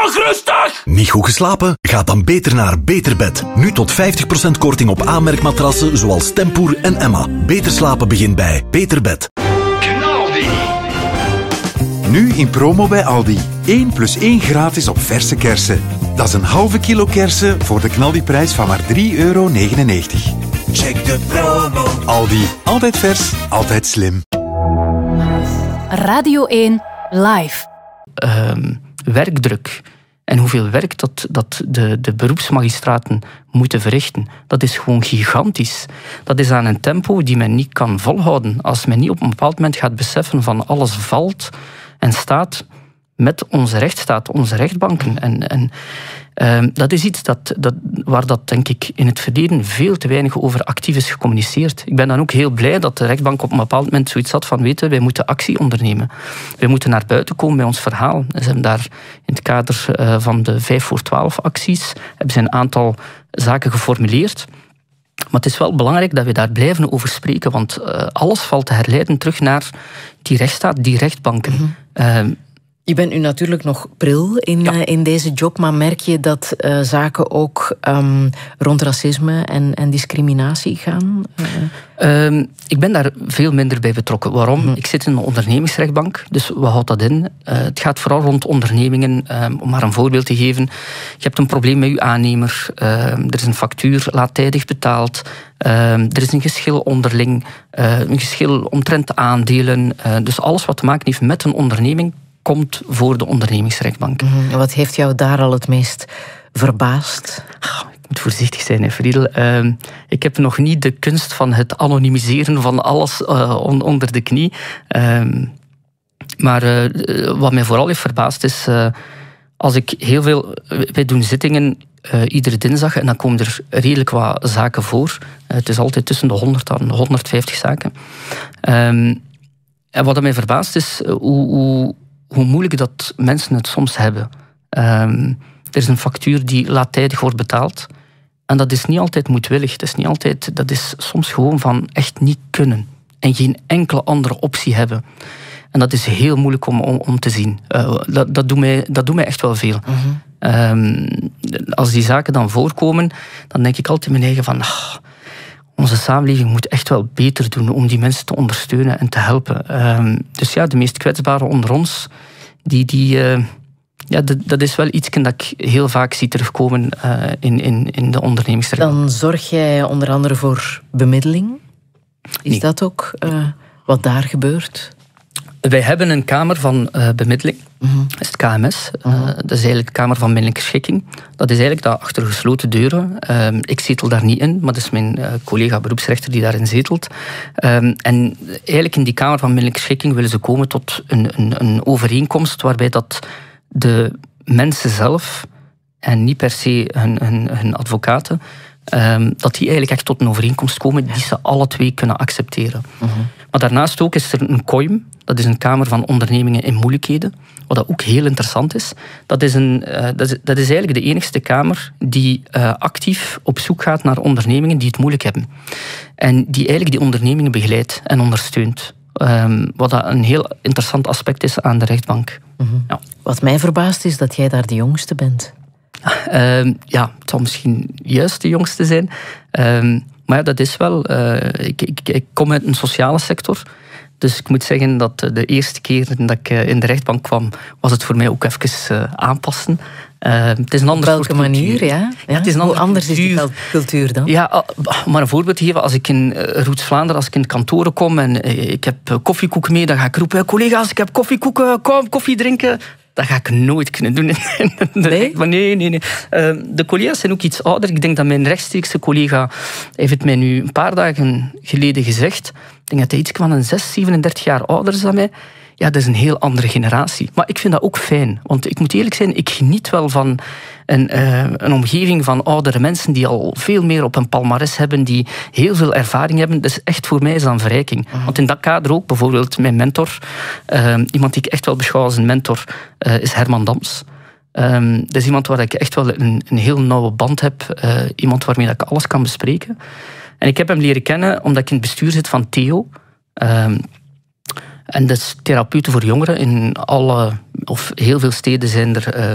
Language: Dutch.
nog rustig! Niet goed geslapen? Ga dan beter naar Beterbed. Nu tot 50% korting op aanmerkmatrassen zoals Tempoer en Emma. Beter slapen begint bij Beterbed. Knaldi! Nu in promo bij Aldi. 1 + 1 gratis op verse kersen. Dat is een halve kilo kersen voor de knaldiprijs van maar €3,99. Check de promo. Aldi. Altijd vers, altijd slim. Radio 1 Live. Werkdruk en hoeveel werk dat de beroepsmagistraten moeten verrichten, dat is gewoon gigantisch. Dat is aan een tempo die men niet kan volhouden. Als men niet op een bepaald moment gaat beseffen van alles valt en staat met onze rechtsstaat, onze rechtbanken. Dat is iets waar dat, denk ik, in het verleden veel te weinig over actief is gecommuniceerd. Ik ben dan ook heel blij dat de rechtbank op een bepaald moment zoiets had van, weten, wij moeten actie ondernemen. Wij moeten naar buiten komen bij ons verhaal. Ze hebben daar in het kader van de 5 voor 12 acties hebben ze een aantal zaken geformuleerd. Maar het is wel belangrijk dat we daar blijven over spreken, want alles valt te herleiden terug naar die rechtsstaat, die rechtbanken. Je bent nu natuurlijk nog pril in deze job, maar merk je dat zaken ook rond racisme en discriminatie gaan? Ik ben daar veel minder bij betrokken. Waarom? Ik zit in een ondernemingsrechtbank, dus wat houdt dat in? Het gaat vooral rond ondernemingen. Om maar een voorbeeld te geven. Je hebt een probleem met je aannemer. Er is een factuur laattijdig betaald. Er is een geschil onderling. Een geschil omtrent de aandelen. Dus alles wat te maken heeft met een onderneming komt voor de ondernemingsrechtbank. Wat heeft jou daar al het meest verbaasd? Ik moet voorzichtig zijn, hè, Friedel. Ik heb nog niet de kunst van het anonimiseren van alles onder de knie. Maar wat mij vooral heeft verbaasd is, als ik heel veel... Wij doen zittingen iedere dinsdag en dan komen er redelijk wat zaken voor. Het is altijd tussen de 100 en 150 zaken. En wat mij verbaast is hoe moeilijk dat mensen het soms hebben. Er is een factuur die laattijdig wordt betaald. En dat is niet altijd moedwillig. Dat is soms gewoon van echt niet kunnen. En geen enkele andere optie hebben. En dat is heel moeilijk om te zien. Dat doet mij echt wel veel. Als die zaken dan voorkomen, dan denk ik altijd in mijn eigen van... onze samenleving moet echt wel beter doen om die mensen te ondersteunen en te helpen. Dus ja, de meest kwetsbaren onder ons, dat is wel iets dat ik heel vaak zie terugkomen in de ondernemingsrechtbank. Dan zorg jij onder andere voor bemiddeling. Is dat ook wat daar gebeurt? Wij hebben een kamer van bemiddeling. Dat is het KMS. Dat is eigenlijk de Kamer van Middelijke Schikking. Dat is eigenlijk dat achter gesloten deuren. Ik zetel daar niet in, maar dat is mijn collega beroepsrechter die daarin zetelt. En eigenlijk in die Kamer van Middelijke Schikking willen ze komen tot een overeenkomst waarbij dat de mensen zelf en niet per se hun advocaten, dat die eigenlijk echt tot een overeenkomst komen die ze alle twee kunnen accepteren. Maar daarnaast ook is er een COIM, dat is een Kamer van Ondernemingen in Moeilijkheden, wat ook heel interessant is. Dat is eigenlijk de enigste kamer die actief op zoek gaat naar ondernemingen die het moeilijk hebben. En die eigenlijk die ondernemingen begeleidt en ondersteunt. Wat een heel interessant aspect is aan de rechtbank. Ja. Wat mij verbaast is dat jij daar de jongste bent. Het zal misschien juist de jongste zijn. Maar ja, dat is wel... Ik kom uit een sociale sector. Dus ik moet zeggen dat de eerste keer dat ik in de rechtbank kwam, was het voor mij ook even aanpassen. Het is een ander Op welke manier, ja? Het is een Hoe andere anders is die cultuur dan? Ja, maar een voorbeeld te geven. Als ik in Roots-Vlaanderen, als ik in de kantoren kom en ik heb koffiekoeken mee, dan ga ik roepen, collega's, ik heb koffiekoeken, kom koffie drinken. Dat ga ik nooit kunnen doen. Nee? Maar nee. De collega's zijn ook iets ouder. Ik denk dat mijn rechtstreekse collega heeft het mij nu een paar dagen geleden gezegd. Ik denk dat hij iets van een 37 jaar ouder is dan mij. Ja, dat is een heel andere generatie. Maar ik vind dat ook fijn. Want ik moet eerlijk zijn, ik geniet wel van een omgeving van oudere mensen die al veel meer op een palmares hebben, die heel veel ervaring hebben. Dus echt voor mij is dat een verrijking. Want in dat kader ook, bijvoorbeeld mijn mentor, iemand die ik echt wel beschouw als een mentor, is Herman Dams. Dat is iemand waar ik echt wel een heel nauwe band heb. Iemand waarmee ik alles kan bespreken. En ik heb hem leren kennen omdat ik in het bestuur zit van Theo. En dat is therapeuten voor jongeren. In alle, of heel veel steden zijn er